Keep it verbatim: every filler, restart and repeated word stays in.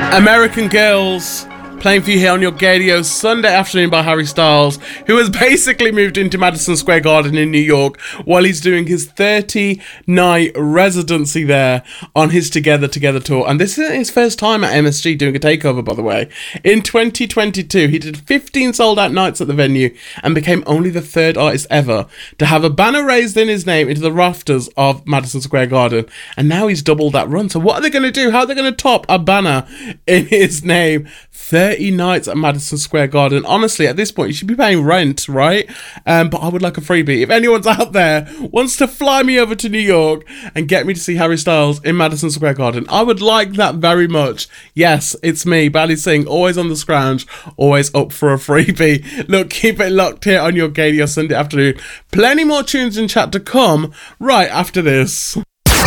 American Girls, playing for you here on your Gadio Sunday afternoon by Harry Styles, who has basically moved into Madison Square Garden in New York while he's doing his thirty-night residency there on his Together Together tour. And this is his first time at M S G doing a takeover, by the way. In twenty twenty-two, he did fifteen sold-out nights at the venue and became only the third artist ever to have a banner raised in his name into the rafters of Madison Square Garden. And now he's doubled that run. So what are they going to do? How are they going to top a banner in his name? thirty nights at Madison Square Garden. Honestly, at this point, you should be paying rent, right? Um, but I would like a freebie. If anyone's out there wants to fly me over to New York and get me to see Harry Styles in Madison Square Garden, I would like that very much. Yes, it's me, Bally Singh, always on the scrounge, always up for a freebie. Look, keep it locked here on your Gadio Sunday afternoon. Plenty more tunes and chat to come right after this.